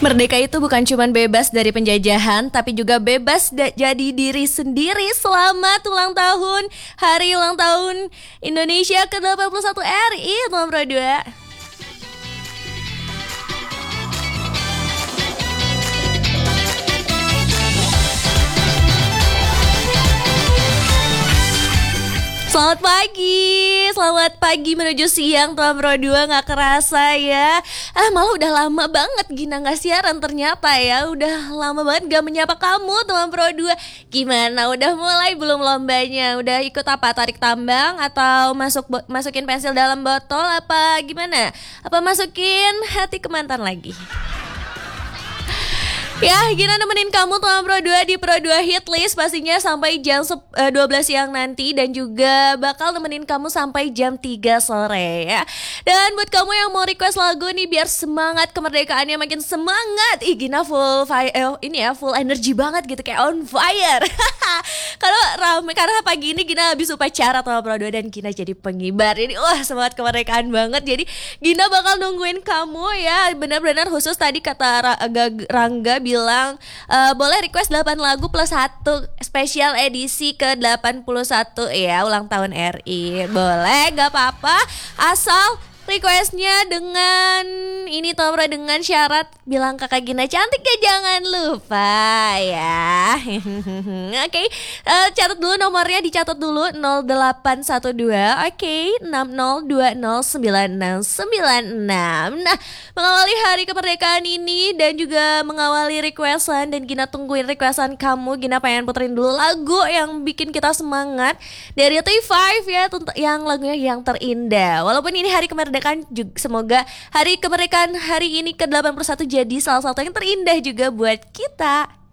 Merdeka itu bukan cuma bebas dari penjajahan, tapi juga bebas jadi diri sendiri. Selamat ulang tahun, hari ulang tahun Indonesia ke-81 RI, Tuan Pro 2. Selamat pagi menuju siang Tuan Pro 2, gak kerasa ya. Malah udah lama banget Gina gak siaran ternyata ya. Udah lama banget gak menyapa kamu Tuan Pro 2. Gimana, udah mulai belum lombanya? Udah ikut apa, tarik tambang? Atau masukin pensil dalam botol? Apa gimana? Apa masukin hati ke mantan lagi? Ya, Gina nemenin kamu Tuan Pro 2 di Pro 2 Hit List pastinya sampai jam 12 siang nanti. Dan juga bakal nemenin kamu sampai jam 3 sore ya. Dan buat kamu yang mau request lagu nih biar semangat kemerdekaannya makin semangat, Gina full full energy banget gitu, kayak on fire. Kalau rame, karena pagi ini Gina habis upacara Tuan Pro 2 dan Gina jadi pengibar. Ini wah, semangat kemerdekaan banget. Jadi Gina bakal nungguin kamu ya. Benar-benar khusus tadi kata Rangga bilang boleh request 8 lagu plus 1 spesial edisi ke-81 ya, ulang tahun RI. Boleh, gak apa-apa, asal requestnya dengan ini Tuan Pro, dengan syarat bilang kakak Gina cantik ya, jangan lupa ya. Oke, catat dulu nomornya, dicatat dulu 0812 60209696. Nah, mengawali hari kemerdekaan ini dan juga mengawali requestan, dan Gina tungguin requestan kamu. Gina pengen puterin dulu lagu yang bikin kita semangat dari T5 ya, yang lagunya Yang Terindah. Walaupun ini hari kemerdekaan, semoga hari kemerdekaan hari ini ke-81 jadi salah satu yang terindah juga buat kita.